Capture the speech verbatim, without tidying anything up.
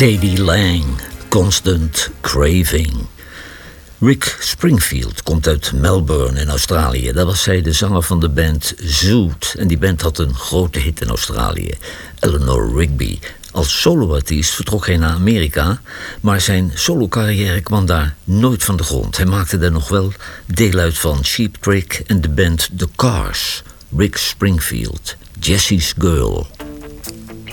K D Lang, Constant Craving. Rick Springfield komt uit Melbourne in Australië. Daar was hij de zanger van de band Zoot. En die band had een grote hit in Australië. Eleanor Rigby. Als soloartiest vertrok hij naar Amerika, maar zijn solocarrière kwam daar nooit van de grond. Hij maakte daar nog wel deel uit van Cheap Trick en de band The Cars. Rick Springfield, Jessie's Girl.